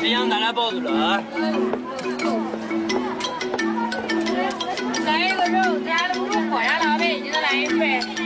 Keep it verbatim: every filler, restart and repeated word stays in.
夕阳带来包子了。 来一个肉，家都不用火呀，老板，记得来一份。